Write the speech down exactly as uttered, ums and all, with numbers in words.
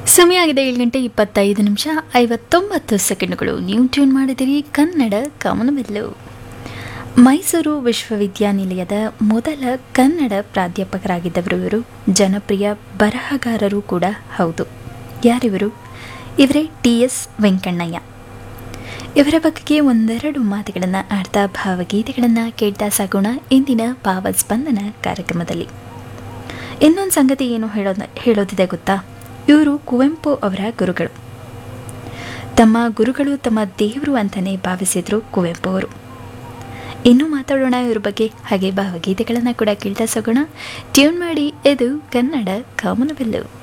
ಸಮಯ ಆಗಿದೆ ಏಳು ಗಂಟೆ ಇಪ್ಪತ್ತೈದು ನಿಮಿಷ ಐವತ್ತೊಂಬತ್ತು ಸೆಕೆಂಡ್ಗಳು. ನೀವು ಟ್ಯೂನ್ ಮಾಡಿದಿರಿ ಕನ್ನಡ ಕಾಮನಬಿಲ್ಲು. ಮೈಸೂರು ವಿಶ್ವವಿದ್ಯಾನಿಲಯದ ಮೊದಲ ಕನ್ನಡ ಪ್ರಾಧ್ಯಾಪಕರಾಗಿದ್ದವರು ಇವರು. ಜನಪ್ರಿಯ ಬರಹಗಾರರು ಕೂಡ ಹೌದು. ಯಾರಿವರು? ಇವರೇ ಟಿ ಎಸ್ ವೆಂಕಣ್ಣಯ್ಯ. ಇವರ ಬಗ್ಗೆ ಒಂದೆರಡು ಮಾತುಗಳನ್ನು ಆಡ್ತಾ ಭಾವಗೀತೆಗಳನ್ನು ಕೇಳ್ತಾ ಸಾಗೋಣ ಇಂದಿನ ಭಾವಸ್ಪಂದನ ಕಾರ್ಯಕ್ರಮದಲ್ಲಿ. ಇನ್ನೊಂದು ಸಂಗತಿ ಏನು ಹೇಳೋದ ಹೇಳೋದಿದೆ ಗೊತ್ತಾ? ಇವರು ಕುವೆಂಪು ಅವರ ಗುರುಗಳು. ತಮ್ಮ ಗುರುಗಳು ತಮ್ಮ ದೇವರು ಅಂತಲೇ ಭಾವಿಸಿದ್ರು ಕುವೆಂಪು ಅವರು. ಇನ್ನೂ ಮಾತಾಡೋಣ ಇವ್ರ ಬಗ್ಗೆ, ಹಾಗೆ ಭಾವಗೀತೆಗಳನ್ನು ಕೂಡ ಕೇಳ್ತಾ ಸಾಗೋಣ. ಟ್ಯೂನ್ ಮಾಡಿ, ಇದು ಕನ್ನಡ ಕಾಮನಬಿಲ್ಲು.